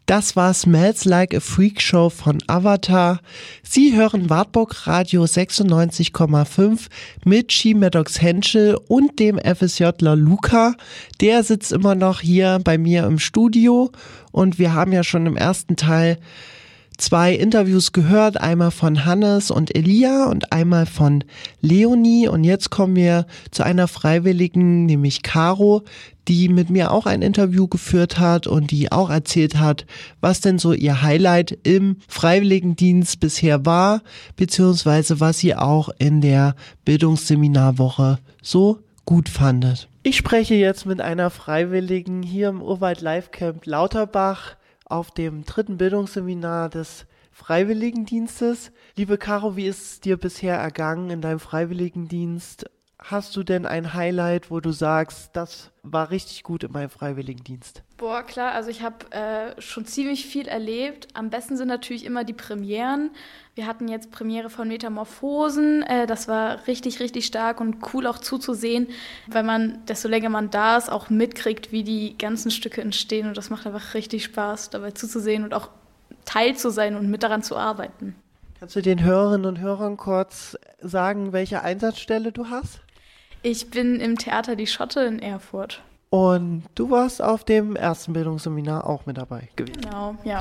Das war Smells Like a Freak Show von Avatar. Sie hören Wartburg Radio 96,5 mit She Maddox Henschel und dem FSJler Luca. Der sitzt immer noch hier bei mir im Studio und wir haben ja schon im ersten Teil 2 Interviews gehört, einmal von Hannes und Elia und einmal von Leonie, und jetzt kommen wir zu einer Freiwilligen, nämlich Caro, die mit mir auch ein Interview geführt hat und die auch erzählt hat, was denn so ihr Highlight im Freiwilligendienst bisher war, beziehungsweise was sie auch in der Bildungsseminarwoche so gut fandet. Ich spreche jetzt mit einer Freiwilligen hier im Urwald Live Camp Lauterbach auf dem 3. Bildungsseminar des Freiwilligendienstes. Liebe Caro, wie ist es dir bisher ergangen in deinem Freiwilligendienst? Hast du denn ein Highlight, wo du sagst, das war richtig gut in meinem Freiwilligendienst? Boah, klar, also ich habe schon ziemlich viel erlebt. Am besten sind natürlich immer die Premieren. Wir hatten jetzt Premiere von Metamorphosen. Das war richtig, richtig stark und cool auch zuzusehen, weil man, desto länger man da ist, auch mitkriegt, wie die ganzen Stücke entstehen. Und das macht einfach richtig Spaß, dabei zuzusehen und auch Teil zu sein und mit daran zu arbeiten. Kannst du den Hörerinnen und Hörern kurz sagen, welche Einsatzstelle du hast? Ich bin im Theater Die Schotte in Erfurt. Und du warst auf dem 1. Bildungsseminar auch mit dabei gewesen. Genau, ja.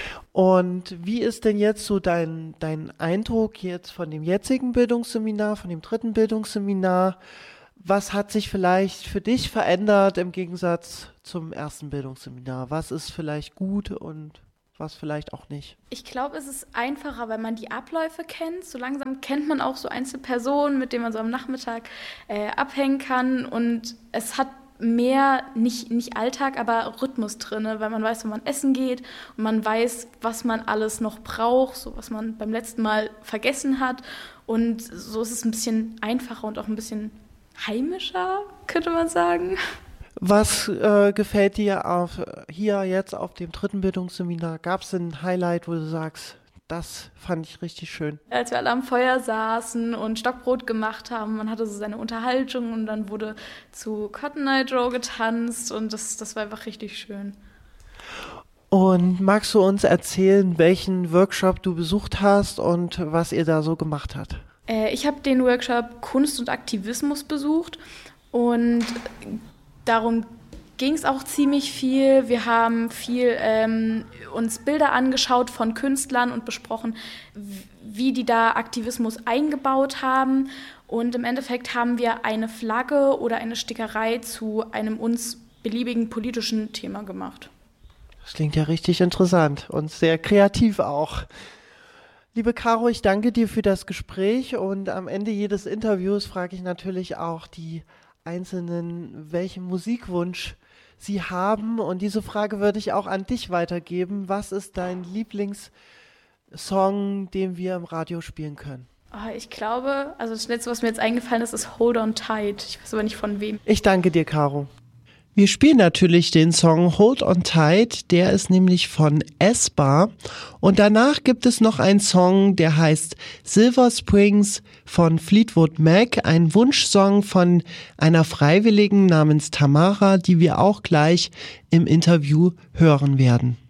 Und wie ist denn jetzt so dein Eindruck jetzt von dem jetzigen Bildungsseminar, von dem 3. Bildungsseminar? Was hat sich vielleicht für dich verändert im Gegensatz zum 1. Bildungsseminar? Was ist vielleicht gut und was vielleicht auch nicht? Ich glaube, es ist einfacher, weil man die Abläufe kennt. So langsam kennt man auch so Einzelpersonen, mit denen man so am Nachmittag abhängen kann. Und es hat mehr, nicht Alltag, aber Rhythmus drin, weil man weiß, wenn man essen geht und man weiß, was man alles noch braucht, so was man beim letzten Mal vergessen hat. Und so ist es ein bisschen einfacher und auch ein bisschen heimischer, könnte man sagen. Was gefällt dir hier jetzt auf dem 3. Bildungsseminar? Gab es ein Highlight, wo du sagst, das fand ich richtig schön? Als wir alle am Feuer saßen und Stockbrot gemacht haben, man hatte so seine Unterhaltung und dann wurde zu Cotton Eye Joe getanzt und das war einfach richtig schön. Und magst du uns erzählen, welchen Workshop du besucht hast und was ihr da so gemacht habt? Ich habe den Workshop Kunst und Aktivismus besucht und darum ging es auch ziemlich viel. Wir haben viel uns Bilder angeschaut von Künstlern und besprochen, wie die da Aktivismus eingebaut haben. Und im Endeffekt haben wir eine Flagge oder eine Stickerei zu einem uns beliebigen politischen Thema gemacht. Das klingt ja richtig interessant und sehr kreativ auch. Liebe Caro, ich danke dir für das Gespräch und am Ende jedes Interviews frage ich natürlich auch die Einzelnen, welchen Musikwunsch sie haben, und diese Frage würde ich auch an dich weitergeben. Was ist dein Lieblingssong, den wir im Radio spielen können? Ich glaube, also das Letzte, was mir jetzt eingefallen ist, ist Hold on Tight. Ich weiß aber nicht von wem. Ich danke dir, Caro. Wir spielen natürlich den Song Hold on Tight, der ist nämlich von S-Bar, und danach gibt es noch einen Song, der heißt Silver Springs von Fleetwood Mac, ein Wunschsong von einer Freiwilligen namens Tamara, die wir auch gleich im Interview hören werden.